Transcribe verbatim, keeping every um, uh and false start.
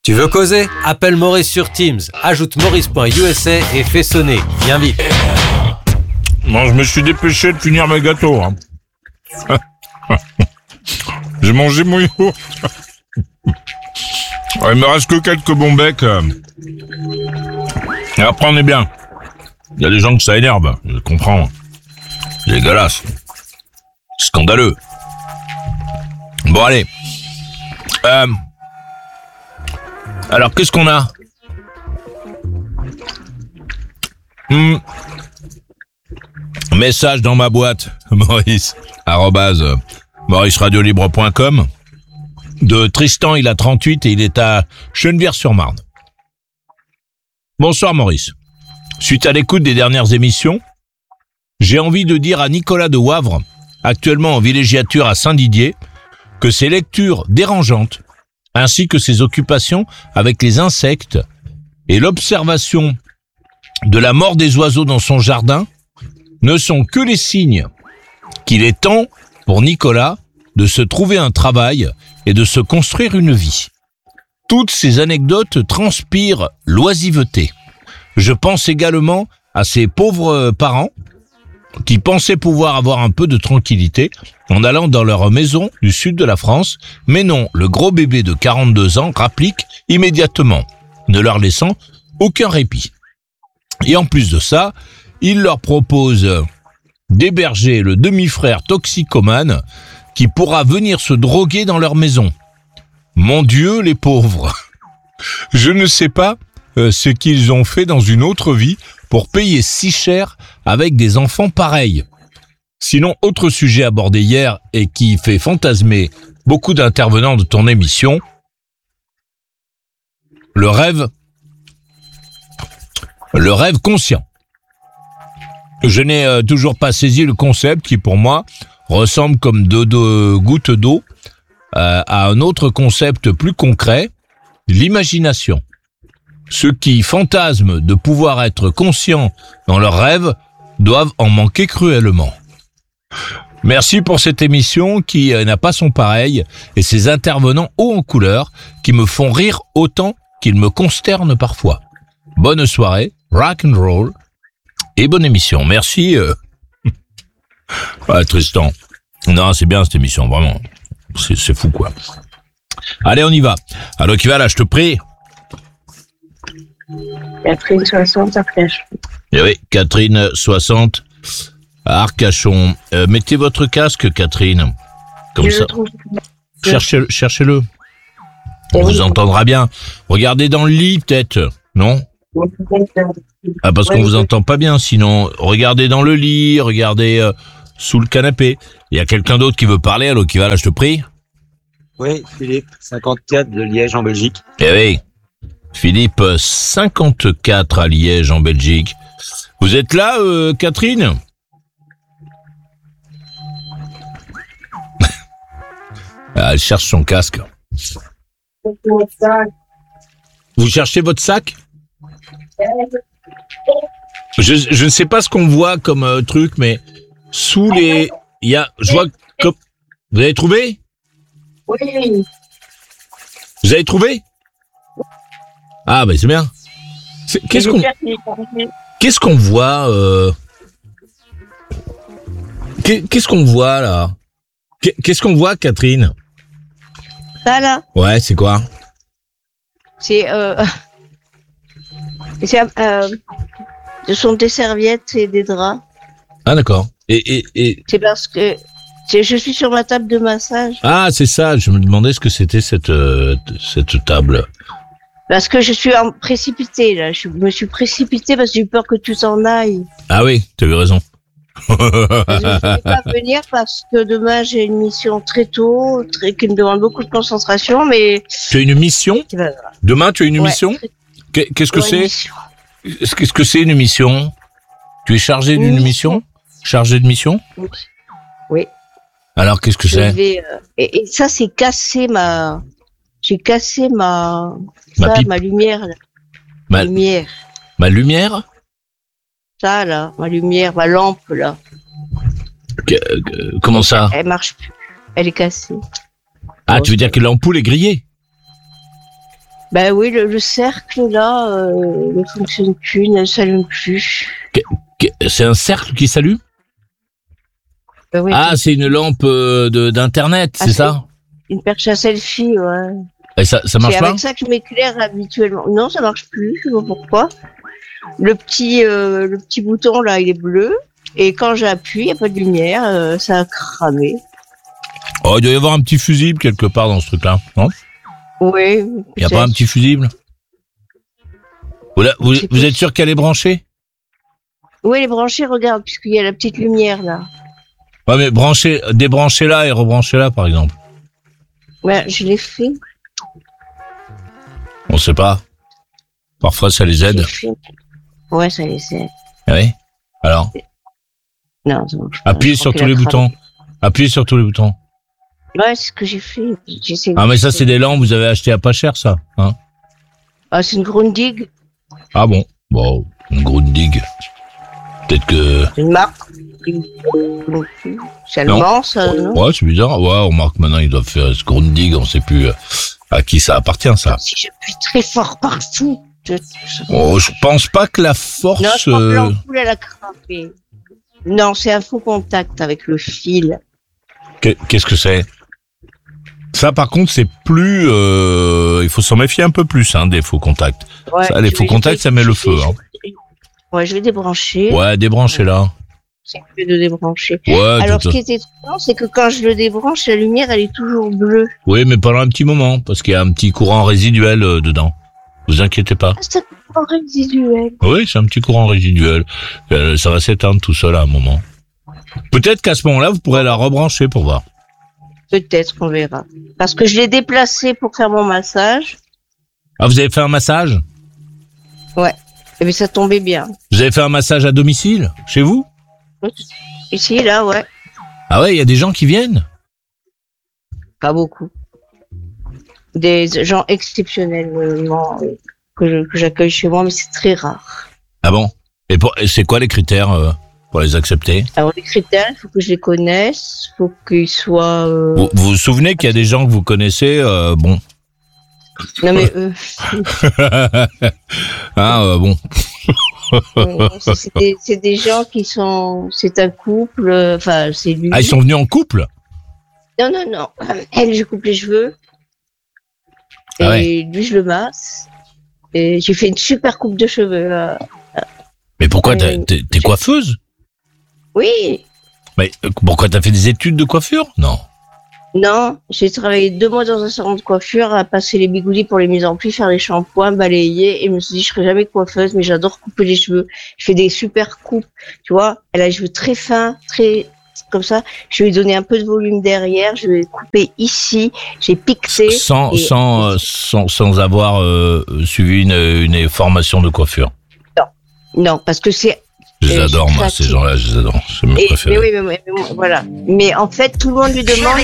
Tu veux causer? Appelle Maurice sur Teams. Ajoute maurice point u s a et fais sonner. Viens vite. Bon, je me suis dépêché de finir mes gâteaux. Hein. J'ai mangé mon yaourt. Ouais, il me reste que quelques bons becs. Et après, on est bien. Il y a des gens que ça énerve, je comprends. C'est dégueulasse. Scandaleux. Bon, allez. Euh... Alors, qu'est-ce qu'on a? hmm. Message dans ma boîte, Maurice, arrobase, maurice radio libre point com. De Tristan, il a trente-huit et il est à Chenevière-sur-Marne. Bonsoir Maurice. Suite à l'écoute des dernières émissions, j'ai envie de dire à Nicolas de Wavre, actuellement en villégiature à Saint-Didier, que ses lectures dérangeantes, ainsi que ses occupations avec les insectes et l'observation de la mort des oiseaux dans son jardin ne sont que les signes qu'il est temps pour Nicolas de se trouver un travail et de se construire une vie. Toutes ces anecdotes transpirent l'oisiveté. Je pense également à ces pauvres parents qui pensaient pouvoir avoir un peu de tranquillité en allant dans leur maison du sud de la France, mais non, le gros bébé de quarante-deux ans rapplique immédiatement, ne leur laissant aucun répit. Et en plus de ça, il leur propose d'héberger le demi-frère toxicomane qui pourra venir se droguer dans leur maison. Mon Dieu, les pauvres! Je ne sais pas euh, ce qu'ils ont fait dans une autre vie pour payer si cher avec des enfants pareils. Sinon, autre sujet abordé hier et qui fait fantasmer beaucoup d'intervenants de ton émission, le rêve, le rêve conscient. Je n'ai euh, toujours pas saisi le concept qui, pour moi, ressemble comme deux de gouttes d'eau euh, à un autre concept plus concret, l'imagination. Ceux qui fantasment de pouvoir être conscients dans leurs rêves doivent en manquer cruellement. Merci pour cette émission qui euh, n'a pas son pareil et ces intervenants hauts en couleur qui me font rire autant qu'ils me consternent parfois. Bonne soirée, rock and roll et bonne émission. Merci. Euh... ouais, Tristan. Non, c'est bien cette émission, vraiment. C'est, c'est fou, quoi. Allez, on y va. Alors, qui va là, je te prie. Catherine soixante, Arcachon. Eh oui, Catherine soixante, à Arcachon. Euh, mettez votre casque, Catherine. Comme je ça. le trouve. Cherchez, cherchez-le. Et On oui. vous entendra bien. Regardez dans le lit, peut-être. Non? Ah, parce qu'on Oui. vous entend pas bien, sinon. Regardez dans le lit, regardez euh, sous le canapé. Il y a quelqu'un d'autre qui veut parler, allô, qui va là, je te prie? Oui, Philippe, cinquante-quatre de Liège en Belgique. Eh oui. Philippe, cinquante-quatre à Liège, en Belgique. Vous êtes là, euh, Catherine? Ah, elle cherche son casque. Vous cherchez votre sac? Je, je ne sais pas ce qu'on voit comme euh, truc, mais sous les... Il y a... Je vois... Comme... Vous avez trouvé? Oui. Vous avez trouvé? Ah, ben c'est bien. C'est- Qu'est-ce qu'on... Qu'est-ce qu'on voit euh... qu'est- Qu'est-ce qu'on voit, là? Qu'est- Qu'est-ce qu'on voit, Catherine? Ça là, Ouais, c'est quoi? c'est euh, c'est euh, ce sont des serviettes et des draps. Ah, d'accord. Et, et, et... C'est parce que c'est- je suis sur ma table de massage. Ah, c'est ça. Je me demandais ce que c'était cette, euh, cette table. Parce que je suis en précipitée là. Je me suis précipitée parce que j'ai eu peur que tu t'en ailles. Ah oui, tu as eu raison. Je ne vais pas venir parce que demain j'ai une mission très tôt, très, qui me demande beaucoup de concentration, mais Tu as une mission? c'est pas grave. Demain, tu as une Ouais, mission? très- Qu'est- Qu'est-ce que ouais, une c'est? mission. Qu'est-ce que c'est une mission? Tu es chargé d'une Une mission? Chargé de mission? Oui. Alors, qu'est-ce que Je c'est? vais, euh, et, et ça, c'est cassé ma. J'ai cassé ma. Ma ça, pipe. ma lumière. Là. Ma- Ma lumière. Ma lumière? Ça, là. Ma lumière, ma lampe, là. Que- que- comment ça? Elle marche plus. Elle est cassée. Ah, tu veux dire que l'ampoule est grillée? Bah oui, le, le cercle là euh, ne fonctionne plus, ne s'allume plus. Que- C'est un cercle qui s'allume? Bah oui, Ah, c'est une lampe euh, de d'internet, Ah, c'est c'est- ça? une perche à selfie, ouais. Et ça, ça marche C'est pas? avec ça que je m'éclaire habituellement. Non, ça marche plus, je sais pas pourquoi. Le petit, euh, le petit bouton là, il est bleu. Et quand j'appuie, il n'y a pas de lumière, euh, ça a cramé. Oh, il doit y avoir un petit fusible quelque part dans ce truc-là, non? Oui. Il n'y a pas un petit fusible? Vous, la- vous, vous êtes sûr qu'elle est branchée? Oui, elle est branchée, regarde, puisqu'il y a la petite lumière là. Ouais, mais branchez, débranchez-la et rebranchez-la, par exemple. Ouais, je l'ai fait. On sait pas. Parfois, ça les je aide. l'ai fait. Ouais, ça les aide. Ah oui? Alors, Non, ça marche pas. appuyez Je sur crois tous les qu'elle a cramé. boutons. Appuyez sur tous les boutons. Ouais, c'est ce que j'ai fait. J'essaie Ah, de- mais ça, c'est des lampes, vous avez acheté à pas cher, ça. Hein? Ah, c'est une Grundig, Ah bon? Bon, une Grundig. Peut-être que... c'est une marque. C'est allemand, ça, non? Ouais, c'est bizarre. Ouais, on remarque maintenant, ils doivent faire ce Grundig, on sait plus euh, à qui ça appartient, ça. Si j'appuie très fort partout. je- Oh, je pense pas que la force... Non, je crois que euh, l'ampoule, elle a craqué. Non, c'est un faux contact avec le fil. que- Qu'est-ce que c'est? Ça, par contre, c'est plus... euh, il faut s'en méfier un peu plus, hein, des faux contacts. Ouais, Ça, les je faux vais- contacts, ça met le feu, hein. Ouais, je vais débrancher. Ouais, débranchez-la. C'est mieux de débrancher. Ouais, Alors, tout- ce qui était étonnant, c'est que quand je le débranche, la lumière, elle est toujours bleue. oui, mais pendant un petit moment, parce qu'il y a un petit courant résiduel euh, dedans. Vous inquiétez pas. Ah, c'est un courant résiduel. Oui, c'est un petit courant résiduel. Euh, ça va s'éteindre tout seul à un moment. Peut-être qu'à ce moment-là, vous pourrez la rebrancher pour voir. Peut-être, on verra. Parce que je l'ai déplacé pour faire mon massage. Ah, vous avez fait un massage? Et bien, ça tombait bien. Vous avez fait un massage à domicile, chez vous? Ici, là, ouais. Ah ouais, il y a des gens qui viennent? Pas beaucoup. Des gens exceptionnellement euh, que je- que j'accueille chez moi, mais c'est très rare. Ah bon? Et, pour- et c'est quoi les critères euh, pour les accepter? Alors, les critères, il faut que je les connaisse, il faut qu'ils soient... euh, Vous, vous vous souvenez qu'il y a des gens que vous connaissez, euh, bon. Non, mais eux, Ah, euh, bon. euh, c'est c'est des, c'est des gens qui sont... C'est un couple, euh, enfin, c'est lui. Ah, ils sont venus en couple? Non, non, non. Elle, je coupe les cheveux. Et Ah ouais. lui, je le masse. Et j'ai fait une super coupe de cheveux, là. Mais pourquoi t'as- Euh, t'es t'es coiffeuse? Oui. Mais euh, pourquoi t'as fait des études de coiffure? Non. Non, j'ai travaillé deux mois dans un salon de coiffure à passer les bigoudis pour les mises en plis, faire les shampoings, balayer, et je me suis dit, je serai jamais coiffeuse, mais j'adore couper les cheveux. Je fais des super coupes, tu vois. Elle a les cheveux très fins, très, comme ça. Je vais lui donner un peu de volume derrière, je vais couper ici, j'ai piqué. Sans, et- sans, euh, sans, sans avoir euh, suivi une, une formation de coiffure. Non, parce que c'est, Je les Euh, adore, je moi, craque. ces gens-là, je les adore. C'est mes et, mais préférés. oui, mais, mais- mais- voilà. Mais en fait, tout le monde lui demande